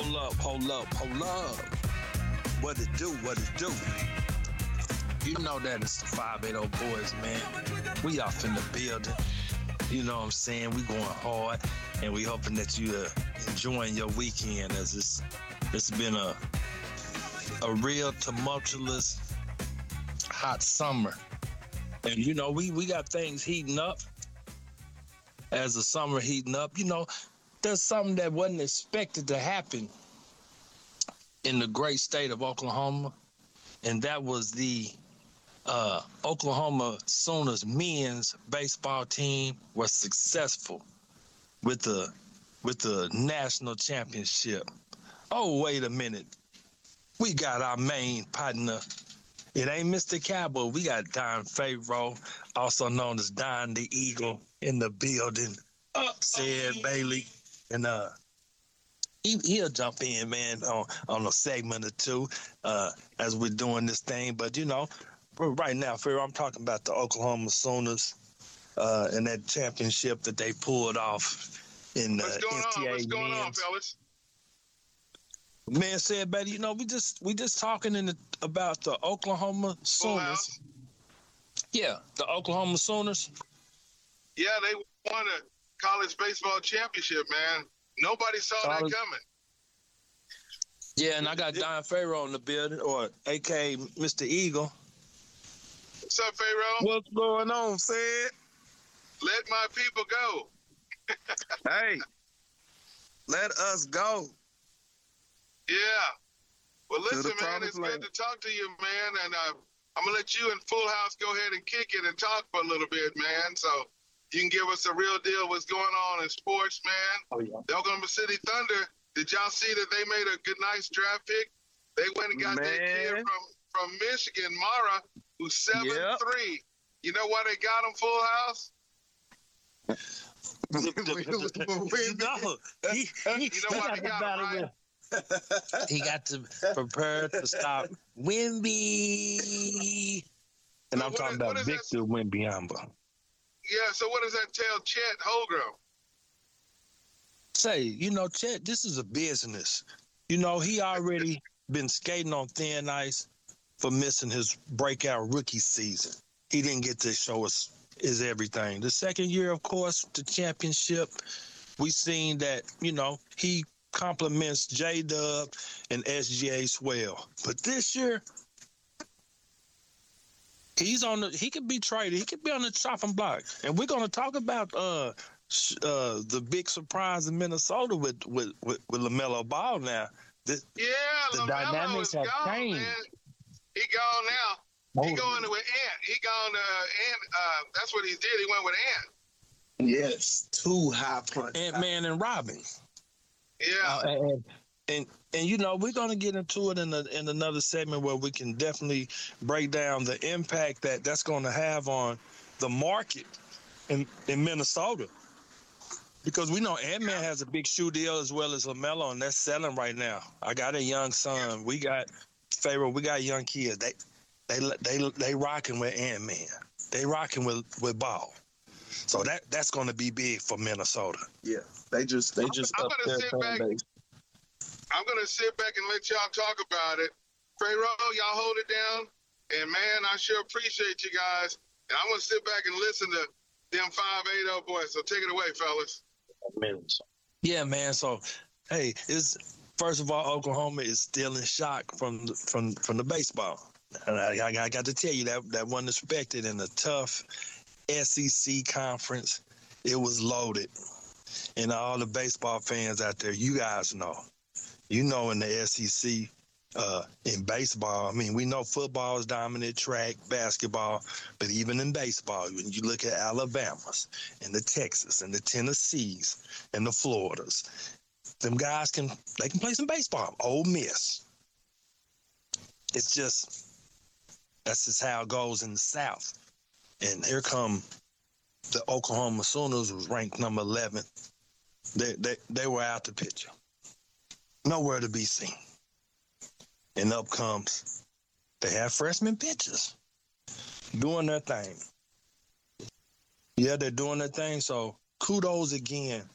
hold up. What it do? You know that it's the 580 boys, man. We off in the building. You know what I'm saying? We going hard, and we hoping that you enjoying your weekend, as it's been a real tumultuous, hot summer. And, you know, we got things heating up. As the summer heating up, you know, there's something that wasn't expected to happen in the great state of Oklahoma, and that was the Oklahoma Sooners men's baseball team was successful with the national championship. Oh, wait a minute. We got our main partner. It ain't Mr. Cowboy. We got Don Pharaoh, also known as Don the Eagle, in the building. Said Bailey. And he'll jump in, man, on a segment or two as we're doing this thing. But, you know, right now, Pharaoh, I'm talking about the Oklahoma Sooners and that championship that they pulled off in the NCAA. What's going on, fellas? Man said, Betty, you know, we just talking about the Oklahoma Sooners. Yeah, the Oklahoma Sooners. Yeah, they won a college baseball championship, man. Nobody saw that coming. Yeah, and I got Don Pharaoh in the building, or a.k.a. Mr. Eagle. What's up, Pharaoh? What's going on, Sid? Let my people go. Hey, let us go. Yeah. Well, listen, man, it's good to talk to you, man. And I'm going to let you and Full House go ahead and kick it and talk for a little bit, man. So you can give us a real deal what's going on in sports, man. Oh, yeah. The Oklahoma City Thunder, did y'all see that they made a good, nice draft pick? They went and got that kid from Michigan, Mara, who's 7'3". Yep. You know why they got him, Full House? You know why they got him, right? He got to prepare to stop Wemby. And I'm talking about Victor Wembanyama. Yeah, so what does that tell Chet Holmgren? Say, you know, Chet, this is a business. You know, he already been skating on thin ice for missing his breakout rookie season. He didn't get to show us his everything. The second year, of course, the championship, we seen that, you know, he compliments J-Dub and SGA Swell. But this year, he could be traded. He could be on the chopping block. And we're going to talk about the big surprise in Minnesota with LaMelo Ball now. The dynamics have changed. Man. He gone now. He going with Ant. He gone to Ant. That's what he did. He went with Ant. Yes, two high punch. Ant-Man and Robin. Yeah. And you know, we're going to get into it in another segment where we can definitely break down the impact that's going to have on the market in Minnesota. Because we know Ant-Man has a big shoe deal as well as LaMelo, and that's selling right now. I got a young son. We got Pharaoh. We got young kids. They rocking with Ant-Man. They rocking with Ball. So that's going to be big for Minnesota. Yeah, they just I'm gonna sit back and let y'all talk about it. Pharaoh, y'all hold it down. And, man, I sure appreciate you guys. And I'm going to sit back and listen to them 580 boys. So take it away, fellas. Yeah, man. So, hey, first of all, Oklahoma is still in shock from the baseball. And I got to tell you that wasn't expected in a tough SEC conference. It was loaded. And all the baseball fans out there, you guys know. You know, in the SEC, in baseball, I mean, we know football is dominant, track, basketball, but even in baseball, when you look at Alabama's and the Texas and the Tennessees and the Floridas, them guys can play some baseball. Ole Miss. It's that's just how it goes in the South. And here come the Oklahoma Sooners, was ranked number 11. They were out the picture. Nowhere to be seen. And up comes, they have freshman pitchers doing their thing. Yeah, they're doing their thing. So kudos again